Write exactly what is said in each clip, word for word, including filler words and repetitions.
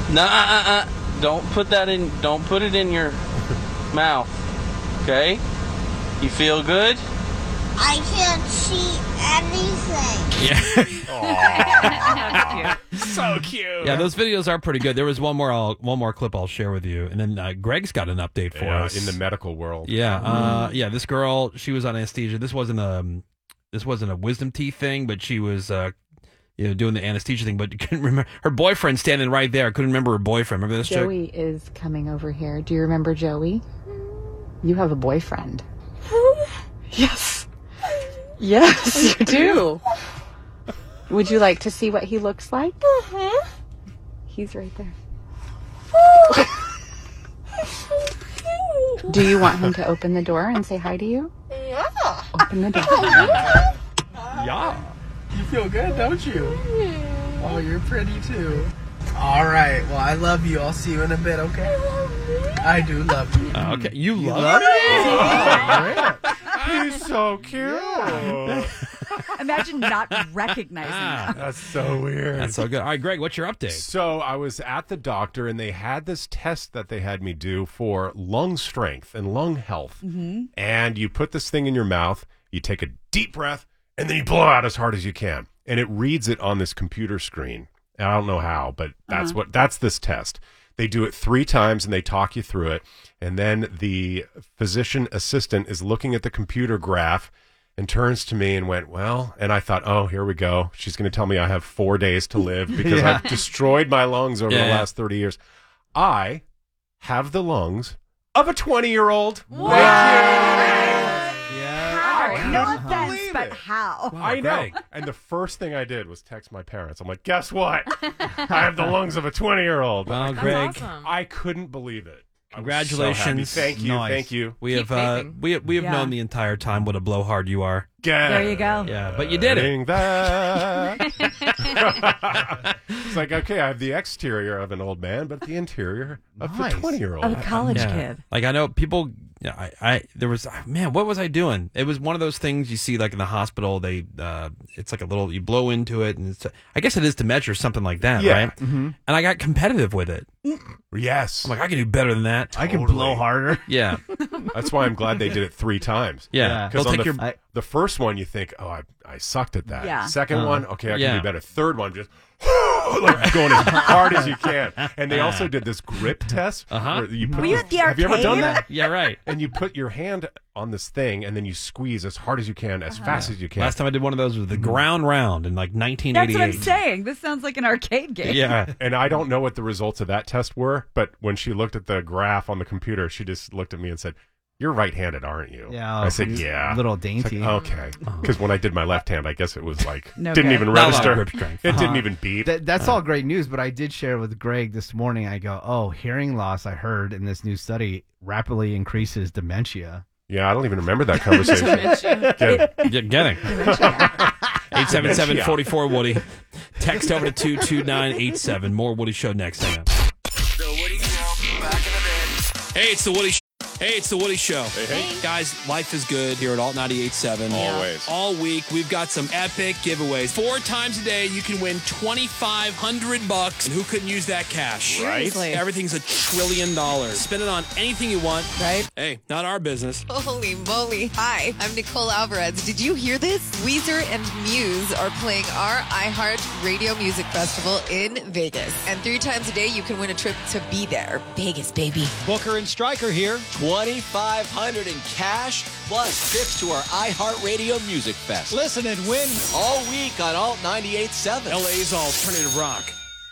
No, uh, uh, uh. Don't put that in. Don't put it in your mouth. Okay? You feel good? I can't see anything. Yeah. That's cute. So cute. Yeah, those videos are pretty good. There was one more I'll, one more clip I'll share with you, and then uh, Greg's got an update for Yeah, us in the medical world. Yeah, uh, yeah. This girl, she was on anesthesia. This wasn't a this wasn't a wisdom teeth thing, but she was uh, you know doing the anesthesia thing. But you couldn't remember her boyfriend standing right there. Couldn't remember her boyfriend. Remember this? Joey chick? Is coming over here. Do you remember Joey? You have a boyfriend. Yes. Yes, you do. Would you like to see what he looks like? Uh-huh. He's right there. Do you want him to open the door and say hi to you? Yeah. Open the door. Yeah. You feel good, don't you? Oh, you're pretty too. All right. Well, I love you. I'll see you in a bit, okay? I do love you. Uh, okay, you, You love, love me? me? Oh, he's so cute. Imagine not recognizing that. That's so weird. That's so good. All right, Greg, what's your update? So I was at the doctor, and they had this test that they had me do for lung strength and lung health. Mm-hmm. And you put this thing in your mouth, you take a deep breath, and then you blow out as hard as you can. And it reads it on this computer screen. And I don't know how, but that's Uh-huh. what that's this test. They do it three times, and they talk you through it. And then the physician assistant is looking at the computer graph and turns to me and went, well, and I thought, oh, here we go. She's going to tell me I have four days to live because Yeah. I've destroyed my lungs over Yeah. the last thirty years. I have the lungs of a twenty-year-old. Wow. Yeah. How? No couldn't offense, believe but it. how? Wow, I know. Greg. And the first thing I did was text my parents. I'm like, guess what? I have the lungs of a twenty-year-old. Well, That's Greg, awesome. I couldn't believe it. I was so congratulations. happy. Thank you. Nice. Thank you. We Keep have uh, vaping. we we have Yeah. known the entire time what a blowhard you are. There you go. Yeah, but you did it. Getting that. It's like, okay, I have the exterior of an old man, but the interior of Nice. a twenty-year-old. Of a college Yeah. kid. Like I know people. Yeah, I, I there was man. What was I doing? It was one of those things you see like in the hospital. They uh, it's like a little you blow into it, and it's, I guess it is to measure something like that, Yeah. right? Mm-hmm. And I got competitive with it. Yes. I'm like, I can do better than that. I can Totally. blow harder. Yeah, That's why I'm glad they did it three times. yeah. Yeah. They'll Because on take the, your. f- the first one, you think, oh, I, I sucked at that. Yeah. Second Uh-huh. one, okay, I can Yeah. do better. Third one, just like going as hard as you can. And they also did this grip test. Uh-huh. Where you put Were you this- at the have you ever done arcade? that? Yeah, right. And you put your hand on this thing, and then you squeeze as hard as you can, as fast as you can. Last time I did one of those was the ground round in like nineteen That's eighty-eight. what I'm saying. This sounds like an arcade game. Yeah. And I don't know what the results of that test were, but when she looked at the graph on the computer, she just looked at me and said, "You're right-handed, aren't you?" Yeah. I said, it's "Yeah." A little It's like, dainty. okay. Because when I did my left hand, I guess it was like, No didn't good. even Not a lot of register. grip strength. It didn't Uh-huh. even beep. That, that's all great news, but I did share with Greg this morning. I go, oh, hearing loss, I heard in this new study, rapidly increases dementia. Yeah, I don't even remember that conversation. Get- Yeah, getting. eight seven seven, four four, Woody. Text over to two two nine eight seven. More Woody Show next. Hang on. The Woody Show, back in a bit. Hey, it's the Woody Show. Hey, it's the Woody Show. Hey, hey. Guys, life is good here at Alt ninety-eight point seven. Always. All week, we've got some epic giveaways. Four times a day, you can win twenty-five hundred bucks. And who couldn't use that cash? Right? Seriously. Everything's a trillion dollars. Spend it on anything you want. Right? Hey, not our business. Holy moly. Hi, I'm Nicole Alvarez. Did you hear this? Weezer and Muse are playing our iHeart Radio Music Festival in Vegas. And three times a day, you can win a trip to be there. Vegas, baby. Booker and Stryker here. twenty-five hundred in cash plus trips to our iHeartRadio Music Fest. Listen and win all week on Alt ninety-eight point seven. L A's alternative rock.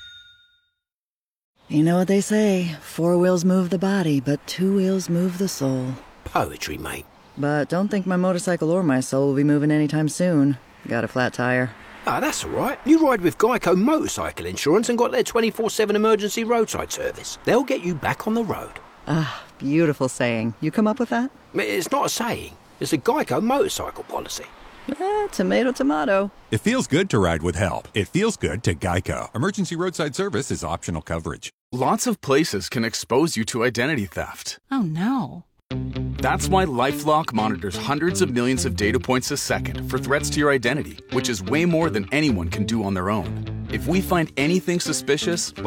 You know what they say, four wheels move the body, but two wheels move the soul. Poetry, mate. But don't think my motorcycle or my soul will be moving anytime soon. Got a flat tire. Ah, that's all right. You ride with Geico Motorcycle Insurance and got their twenty-four seven emergency roadside service. They'll get you back on the road. Ah, beautiful saying. You come up with that? It's not a saying. It's a Geico motorcycle policy. Eh, tomato, tomato. It feels good to ride with help. It feels good to Geico. Emergency roadside service is optional coverage. Lots of places can expose you to identity theft. Oh, no. That's why LifeLock monitors hundreds of millions of data points a second for threats to your identity, which is way more than anyone can do on their own. If we find anything suspicious, like